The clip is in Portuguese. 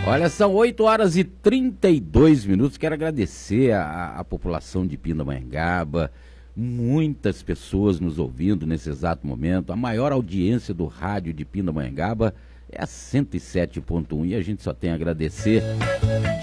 Olha, são 8h32. Quero agradecer a população de Pindamonhangaba, muitas pessoas nos ouvindo nesse exato momento. A maior audiência do rádio de Pindamonhangaba é a 107.1 e a gente só tem a agradecer